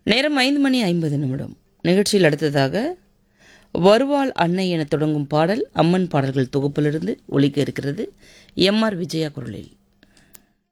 நேரம் 5:50. நிகழ்ச்சியில் அடுத்ததாக வருவாள் அன்னை என தொடங்கும் பாடல் அம்மன் பாடல்கள் தொகுப்பிலிருந்து ஒலிக்க இருக்கிறது. எம்.ஆர். விஜயா குரலில்.